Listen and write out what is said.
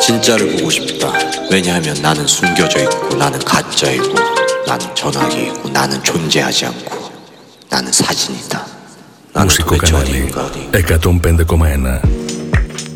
진짜를 보고 싶다. 왜냐하면 나는 숨겨져 있고 나는 가짜이고 나는 전화기이고 나는 존재하지 않고 나는 사진이다. 나는 도대체 Μουσικό κανάλι 어디인가. 105,1